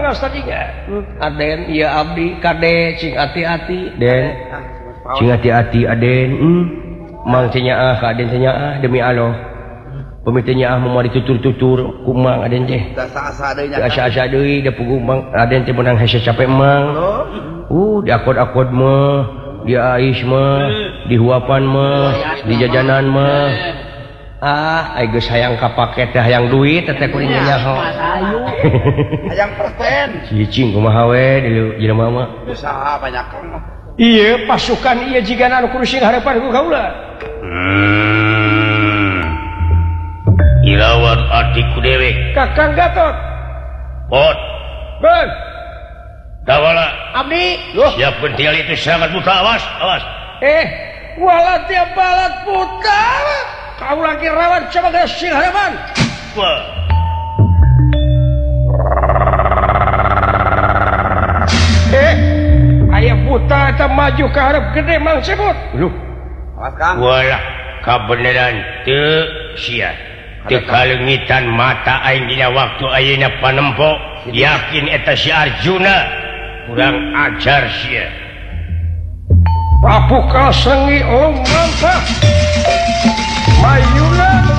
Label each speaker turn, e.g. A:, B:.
A: paras tadi Aden iya abdi kade cing hati-hati Den cing hati-hati Aden mang cenyaah Aden cenyaah demi Allah pemitanya mau ditutur-tutur kumang Aden teh asa-asa deui da pugu mang Aden teh menang hese capek mang di akod-akod mah di ais mah di huapan mah di jajanan mah ai geus hayang ka paket teh hayang duit teh kuring nyaho
B: hayang persen
A: cicing kumaha we di jelema mah
B: usaha banyak
A: ieu pasukan ieu jigana anu kudu sing harepan ku kaula
C: Irawan adikku dewek
A: Kakang Gatot
C: Pot
A: Ben
C: Dawala
A: Abdi
C: siapkan tial itu sangat buta awas
A: walat tiap balat buta kau lagi rawan coba ke sing harapan
C: wah
A: ayah buta itu maju ke harap gede mang sebut
B: awas Kang
C: walah kabeneran teu sia teu kalengitan mata aing dina waktu ayeuna panempo yakin eta si Arjuna kurang ajar sia
A: Prabu Kasengi Om Mantap Mayuna